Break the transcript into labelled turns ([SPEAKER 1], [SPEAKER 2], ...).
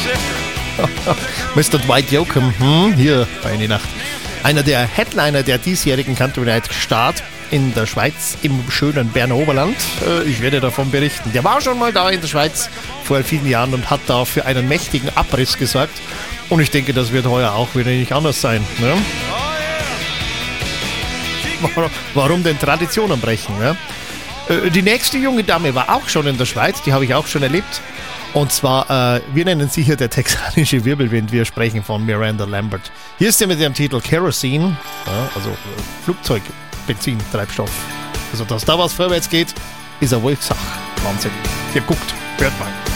[SPEAKER 1] Mr. Dwight Yoakam, hier bei Eine Nacht. Einer der Headliner der diesjährigen Country Night Start in der Schweiz, im schönen Berner Oberland. Ich werde davon berichten. Der war schon mal da in der Schweiz vor vielen Jahren und hat da für einen mächtigen Abriss gesorgt. Und ich denke, das wird heuer auch wieder nicht anders sein. Ne? Warum denn Traditionen brechen? Ne? Die nächste junge Dame war auch schon in der Schweiz, die habe ich auch schon erlebt. Und zwar, wir nennen sie hier der texanische Wirbelwind. Wir sprechen von Miranda Lambert. Hier ist sie mit dem Titel Kerosene, ja, also Flugzeugbenzin, Treibstoff. Also, dass da was vorwärts geht, ist eine wohl Sache. Wahnsinn. Ihr guckt, hört mal.